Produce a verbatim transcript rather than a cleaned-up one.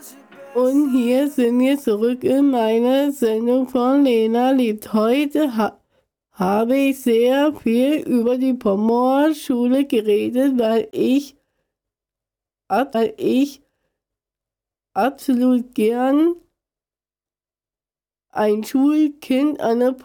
Und hier sind wir zurück in meiner Sendung von Lena lebt. Heute ha habe ich sehr viel über die Pommerer Schule geredet, weil ich, weil ich absolut gern ein Schulkind an der